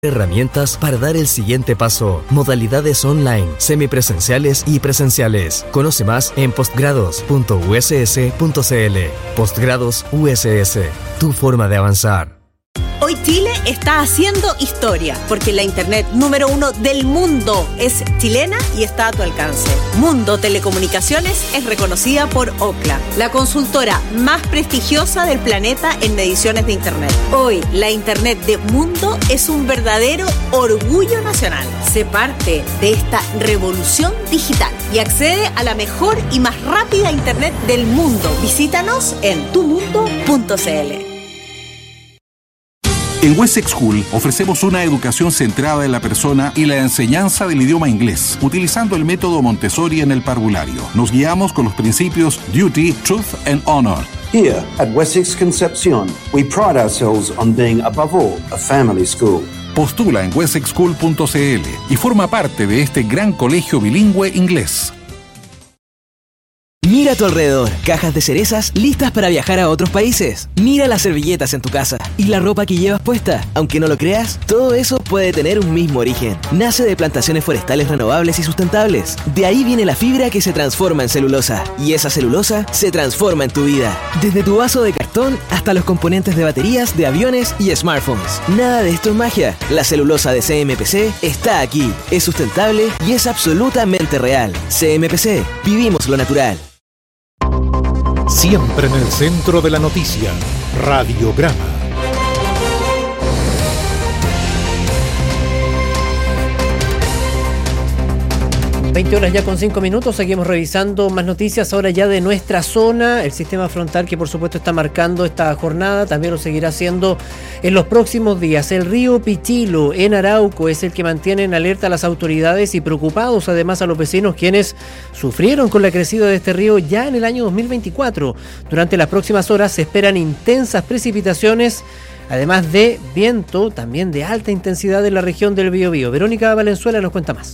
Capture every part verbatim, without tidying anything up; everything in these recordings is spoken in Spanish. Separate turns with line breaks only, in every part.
Herramientas para dar el siguiente paso. Modalidades online, semipresenciales y presenciales. Conoce más en postgrados punto u s s punto c l. Postgrados U S S. Tu forma de avanzar.
Hoy Chile está haciendo historia, porque la internet número uno del mundo es chilena y está a tu alcance. Mundo Telecomunicaciones es reconocida por Ookla, la consultora más prestigiosa del planeta en mediciones de internet. Hoy, la internet de Mundo es un verdadero orgullo nacional. Sé parte de esta revolución digital y accede a la mejor y más rápida internet del mundo. Visítanos en tu mundo punto c l.
En Wessex School ofrecemos una educación centrada en la persona y la enseñanza del idioma inglés, utilizando el método Montessori en el parvulario. Nos guiamos con los principios Duty, Truth and Honor.
Here at Wessex Concepcion, we pride ourselves on being above all a family school.
Postula en wessex school punto c l y forma parte de este gran colegio bilingüe inglés.
Mira a tu alrededor, cajas de cerezas listas para viajar a otros países. Mira las servilletas en tu casa y la ropa que llevas puesta. Aunque no lo creas, todo eso puede tener un mismo origen. Nace de plantaciones forestales renovables y sustentables. De ahí viene la fibra que se transforma en celulosa. Y esa celulosa se transforma en tu vida. Desde tu vaso de cartón hasta los componentes de baterías de aviones y smartphones. Nada de esto es magia. La celulosa de C M P C está aquí. Es sustentable y es absolutamente real. C M P C. Vivimos lo natural.
Siempre en el centro de la noticia, Radiograma.
veinte horas ya con cinco minutos, seguimos revisando más noticias ahora ya de nuestra zona. El sistema frontal que por supuesto está marcando esta jornada también lo seguirá haciendo en los próximos días. El río Pichilo en Arauco es el que mantiene en alerta a las autoridades y preocupados además a los vecinos quienes sufrieron con la crecida de este río ya en el año dos mil veinticuatro. Durante las próximas horas se esperan intensas precipitaciones, además de viento, también de alta intensidad en la región del Biobío. Verónica Valenzuela nos cuenta más.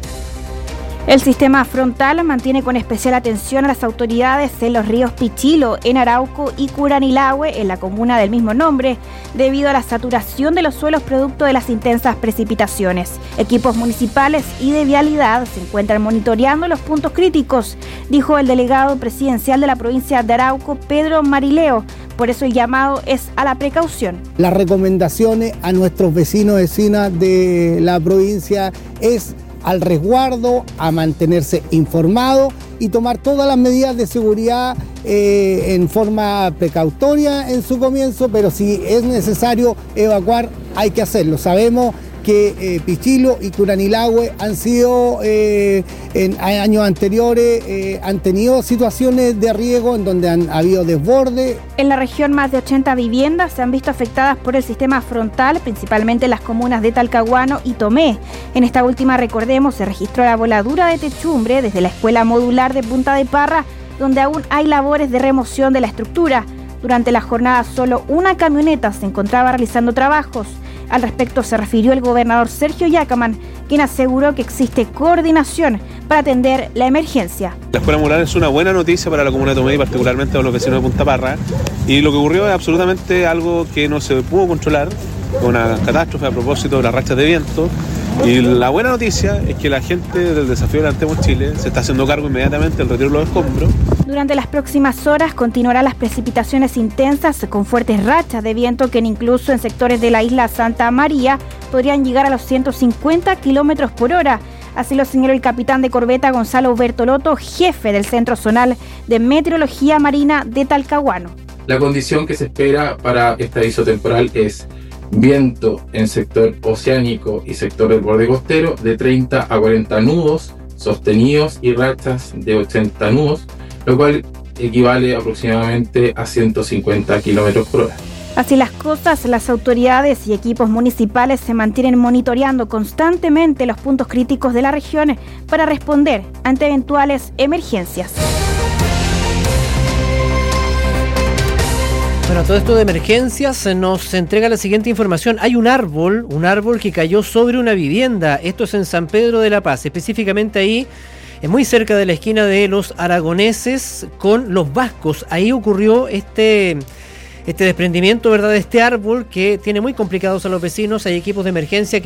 El sistema frontal mantiene con especial atención a las autoridades en los ríos Pichilo, en Arauco y Curanilahue, en la comuna del mismo nombre, debido a la saturación de los suelos producto de las intensas precipitaciones. Equipos municipales y de vialidad se encuentran monitoreando los puntos críticos, dijo el delegado presidencial de la provincia de Arauco, Pedro Marileo. Por eso el llamado es a la precaución.
Las recomendaciones a nuestros vecinos y vecinas de la provincia es al resguardo, a mantenerse informado y tomar todas las medidas de seguridad eh, en forma precautoria en su comienzo, pero si es necesario evacuar, hay que hacerlo. Sabemos que eh, Pichilo y Curanilahue han sido, eh, en años anteriores, eh, han tenido situaciones de riego en donde han habido desborde.
En la región, más de ochenta viviendas se han visto afectadas por el sistema frontal, principalmente en las comunas de Talcahuano y Tomé. En esta última, recordemos, se registró la voladura de techumbre desde la escuela modular de Punta de Parra, donde aún hay labores de remoción de la estructura. Durante la jornada, solo una camioneta se encontraba realizando trabajos. Al respecto se refirió el gobernador Sergio Yacaman, quien aseguró que existe coordinación para atender la emergencia.
La escuela modular es una buena noticia para la comuna de Tomé y particularmente para los vecinos de Punta Parra. Y lo que ocurrió es absolutamente algo que no se pudo controlar, una catástrofe a propósito de las rachas de viento. Y la buena noticia es que la gente del desafío Levantemos Chile se está haciendo cargo inmediatamente del retiro de los escombros.
Durante las próximas horas continuarán las precipitaciones intensas con fuertes rachas de viento que incluso en sectores de la isla Santa María podrían llegar a los ciento cincuenta kilómetros por hora. Así lo señaló el capitán de corbeta Gonzalo Bertolotto, jefe del Centro Zonal de Meteorología Marina de Talcahuano.
La condición que se espera para este aviso temporal es viento en sector oceánico y sector del borde costero de treinta a cuarenta nudos sostenidos y rachas de ochenta nudos, lo cual equivale aproximadamente a ciento cincuenta kilómetros por hora.
Así las cosas, las autoridades y equipos municipales se mantienen monitoreando constantemente los puntos críticos de la región para responder ante eventuales emergencias.
Bueno, todo esto de emergencias nos entrega la siguiente información. Hay un árbol, un árbol que cayó sobre una vivienda. Esto es en San Pedro de la Paz, específicamente ahí, es muy cerca de la esquina de los Aragoneses con los Vascos. Ahí ocurrió este, este desprendimiento, ¿verdad?, de este árbol que tiene muy complicados a los vecinos. Hay equipos de emergencia que